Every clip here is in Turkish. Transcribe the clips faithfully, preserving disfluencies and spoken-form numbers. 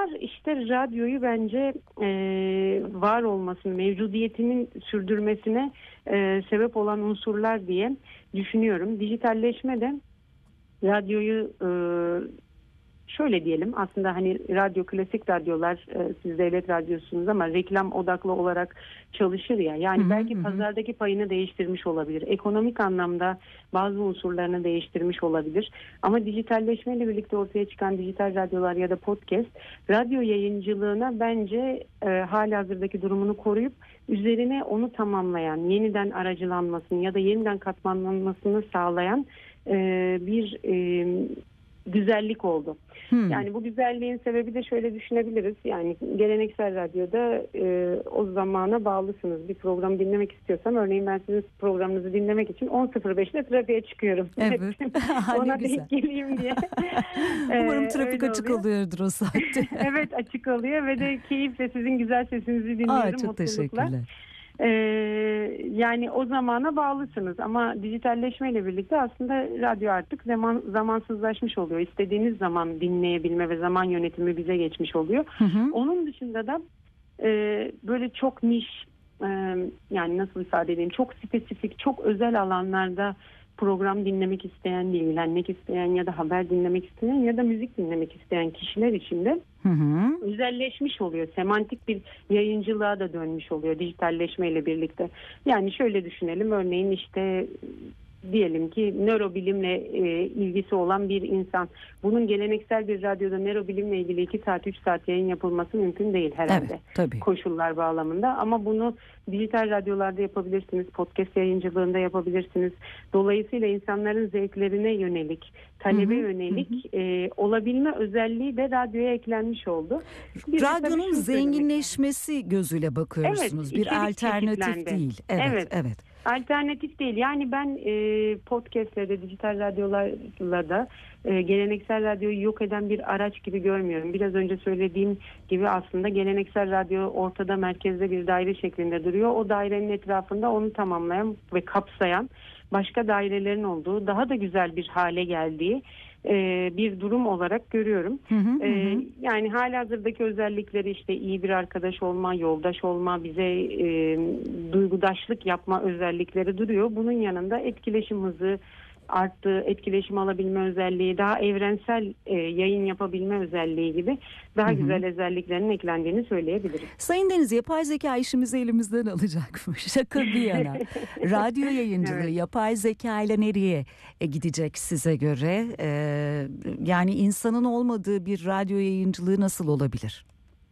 Bunlar işte radyoyu bence e, var olmasını, mevcudiyetinin sürdürmesine e, sebep olan unsurlar diye düşünüyorum. Dijitalleşme de radyoyu e, şöyle diyelim, aslında hani radyo, klasik radyolar, e, siz devlet radyosunuz ama reklam odaklı olarak çalışır ya, yani Hı hı, belki hı. pazardaki payını değiştirmiş olabilir. Ekonomik anlamda bazı unsurlarını değiştirmiş olabilir. Ama dijitalleşmeyle birlikte ortaya çıkan dijital radyolar ya da podcast, radyo yayıncılığına bence e, halihazırdaki durumunu koruyup üzerine onu tamamlayan, yeniden aracılanmasını ya da yeniden katmanlanmasını sağlayan e, bir e, güzellik oldu. Hmm. Yani bu güzelliğin sebebi de şöyle düşünebiliriz. Yani geleneksel radyoda e, o zamana bağlısınız. Bir programı dinlemek istiyorsam, örneğin ben sizin programınızı dinlemek için on sıfır beşte trafiğe çıkıyorum. Evet. Ona güzel. denk geleyim diye. Umarım Ee, trafik öyle açık oluyor. oluyordur o saatte. Evet, açık oluyor ve de keyifle sizin güzel sesinizi dinliyorum. Aa, çok mutlulukla. teşekkürler. Ee, yani o zamana bağlısınız ama dijitalleşmeyle birlikte aslında radyo artık zaman zamansızlaşmış oluyor. İstediğiniz zaman dinleyebilme ve zaman yönetimi bize geçmiş oluyor. Hı hı. Onun dışında da e, böyle çok niş, e, yani nasıl ifade edeyim, çok spesifik, çok özel alanlarda program dinlemek isteyen, ilgilenmek isteyen ya da haber dinlemek isteyen ya da müzik dinlemek isteyen kişiler için de Hı hı. özelleşmiş oluyor. Semantik bir yayıncılığa da dönmüş oluyor dijitalleşmeyle birlikte. Yani şöyle düşünelim, örneğin işte diyelim ki nörobilimle e, ilgisi olan bir insan. Bunun geleneksel bir radyoda nörobilimle ilgili iki saat üç saat yayın yapılması mümkün değil herhalde. Evet, tabii. Koşullar bağlamında, ama bunu dijital radyolarda yapabilirsiniz, podcast yayıncılığında yapabilirsiniz. Dolayısıyla insanların zevklerine yönelik, talebe Hı hı, yönelik hı. E, olabilme özelliği de radyoya eklenmiş oldu. Bir de tabii Radyonun şunu söylemek lazım. zenginleşmesi gözüyle bakıyorsunuz. Evet, Bir içerik alternatif çeşitlendi. değil. Evet, Evet. evet. Alternatif değil. Yani ben e, podcastlerde, dijital radyolarla da e, geleneksel radyoyu yok eden bir araç gibi görmüyorum. Biraz önce söylediğim gibi aslında geleneksel radyo ortada, merkezde bir daire şeklinde duruyor. O dairenin etrafında onu tamamlayan ve kapsayan başka dairelerin olduğu, daha da güzel bir hale geldiği e, bir durum olarak görüyorum. Hı hı, hı E, hı. yani halihazırdaki özellikleri, işte iyi bir arkadaş olma, yoldaş olma, bize e, duygudaşlık yapma özellikleri duruyor. Bunun yanında etkileşim hızı arttı, etkileşim alabilme özelliği, daha evrensel e, yayın yapabilme özelliği gibi daha Hı hı. güzel özelliklerinin eklendiğini söyleyebiliriz. Sayın Deniz, yapay zeka işimizi elimizden alacakmış. Şaka bir yana. Radyo yayıncılığı Evet. yapay zeka ile nereye e, gidecek size göre? E, yani insanın olmadığı bir radyo yayıncılığı nasıl olabilir?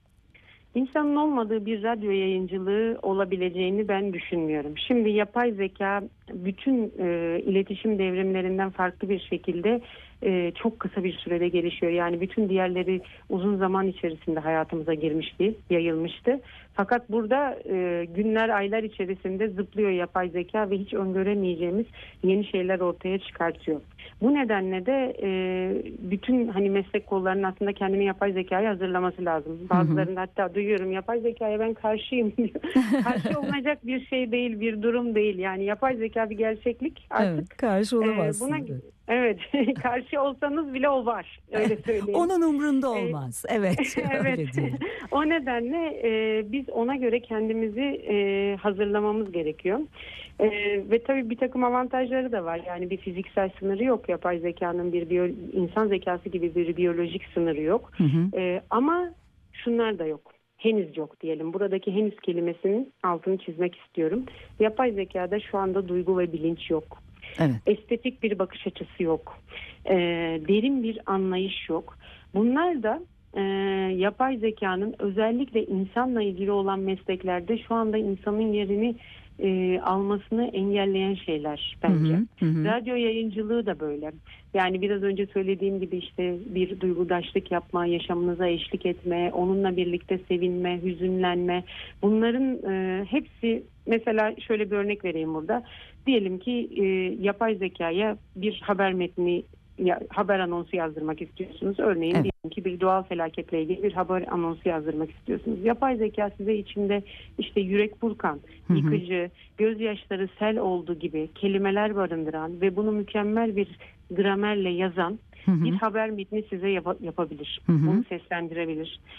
İnsanın olmadığı bir radyo yayıncılığı olabileceğini ben düşünmüyorum. Şimdi yapay zeka bütün e, iletişim devrimlerinden farklı bir şekilde e, çok kısa bir sürede gelişiyor. Yani bütün diğerleri uzun zaman içerisinde hayatımıza girmişti, yayılmıştı. Fakat burada e, günler, aylar içerisinde zıplıyor yapay zeka ve hiç öngöremeyeceğimiz yeni şeyler ortaya çıkartıyor. Bu nedenle de e, bütün hani meslek kollarının aslında kendini yapay zekaya hazırlaması lazım. Bazılarında hatta duyuyorum, yapay zekaya ben karşıyım diyor. Karşı olunacak bir şey değil, bir durum değil. Yani yapay zeka bir gerçeklik artık. Evet, karşı E, olamazsınız. buna evet, karşı olsanız bile o var. Öyle söyleyeyim. Onun umrunda E, olmaz. Evet, evet. öyle diyelim. O nedenle e, biz ona göre kendimizi e, hazırlamamız gerekiyor. E, ve tabii bir takım avantajları da var. Yani bir fiziksel sınırı yok. Yapay zekanın bir biyo, insan zekası gibi bir biyolojik sınırı yok. Hı hı. E, ama şunlar da yok. Henüz yok diyelim. Buradaki henüz kelimesinin altını çizmek istiyorum. Yapay zekada şu anda duygu ve bilinç yok. Evet. Estetik bir bakış açısı yok. E, derin bir anlayış yok. Bunlar da e, yapay zekanın özellikle insanla ilgili olan mesleklerde şu anda insanın yerini e, almasını engelleyen şeyler bence. Hı hı, hı. Radyo yayıncılığı da böyle. Yani biraz önce söylediğim gibi işte bir duygudaşlık yapma, yaşamınıza eşlik etme, onunla birlikte sevinme, hüzünlenme. Bunların e, hepsi, mesela şöyle bir örnek vereyim burada. Diyelim ki e, yapay zekaya bir haber metni, ya, haber anonsu yazdırmak istiyorsunuz. Örneğin Evet. diyelim ki bir doğal felaketle ilgili bir haber anonsu yazdırmak istiyorsunuz. Yapay zeka size içinde işte yürek burkan, Hı hı. yıkıcı, gözyaşları sel olduğu gibi kelimeler barındıran ve bunu mükemmel bir gramerle yazan Hı hı. bir haber metni size yap- yapabilir. Hı hı. Bunu seslendirebilir.